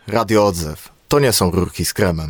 Radio Odzew. To nie są rurki z kremem.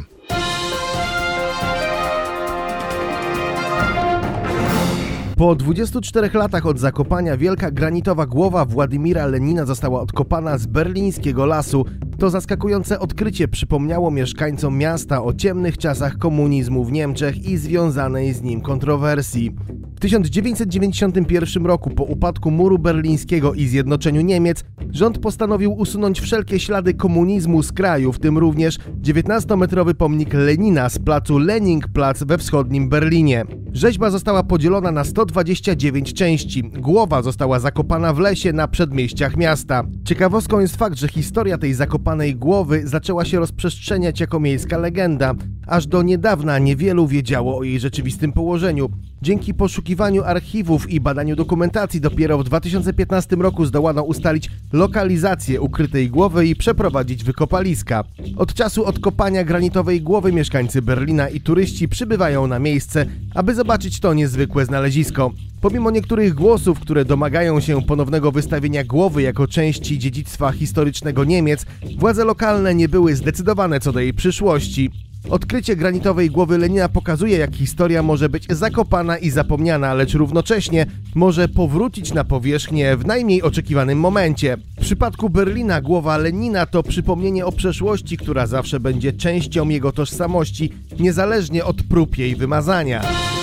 Po 24 latach od zakopania wielka granitowa głowa Władimira Lenina została odkopana z berlińskiego lasu. To zaskakujące odkrycie przypomniało mieszkańcom miasta o ciemnych czasach komunizmu w Niemczech i związanej z nim kontrowersji. W 1991 roku, po upadku muru berlińskiego i zjednoczeniu Niemiec, rząd postanowił usunąć wszelkie ślady komunizmu z kraju, w tym również 19-metrowy pomnik Lenina z placu Leninplatz we wschodnim Berlinie. Rzeźba została podzielona na 129 części. Głowa została zakopana w lesie na przedmieściach miasta. Ciekawostką jest fakt, że historia tej zakopanej głowy zaczęła się rozprzestrzeniać jako miejska legenda. Aż do niedawna niewielu wiedziało o jej rzeczywistym położeniu. Dzięki poszukiwaniu archiwów i badaniu dokumentacji dopiero w 2015 roku zdołano ustalić lokalizację ukrytej głowy i przeprowadzić wykopaliska. Od czasu odkopania granitowej głowy mieszkańcy Berlina i turyści przybywają na miejsce, aby zobaczyć to niezwykłe znalezisko. Pomimo niektórych głosów, które domagają się ponownego wystawienia głowy jako części dziedzictwa historycznego Niemiec, władze lokalne nie były zdecydowane co do jej przyszłości. Odkrycie granitowej głowy Lenina pokazuje, jak historia może być zakopana i zapomniana, lecz równocześnie może powrócić na powierzchnię w najmniej oczekiwanym momencie. W przypadku Berlina głowa Lenina to przypomnienie o przeszłości, która zawsze będzie częścią jego tożsamości, niezależnie od prób jej wymazania.